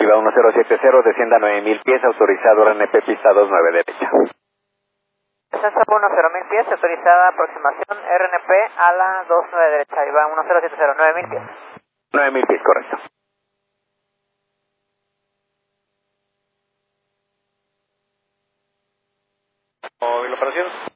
arriba 1070, descienda 9000 pies, autorizado RNP pista 29 derecha. Descenso 10.000 pies, autorizada aproximación RNP a la 29 derecha, arriba 1070, 9000 pies. 9000 pies, correcto. Móvil operación.